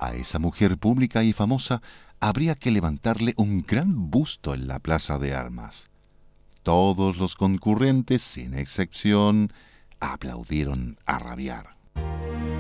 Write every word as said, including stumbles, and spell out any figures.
A esa mujer pública y famosa habría que levantarle un gran busto en la plaza de armas. Todos los concurrentes, sin excepción, aplaudieron a rabiar.